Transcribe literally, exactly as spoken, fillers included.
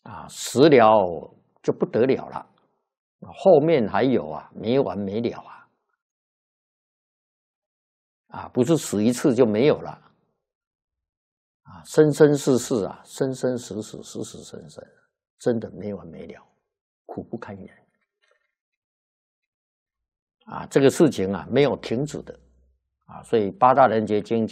啊，死了就不得了了，后面还有啊，没完没了啊，啊，不是死一次就没有了，啊，生生世世啊，生生死死，死死生生，真的没完没了，苦不堪言，啊，这个事情啊没有停止的，啊，所以八大人觉经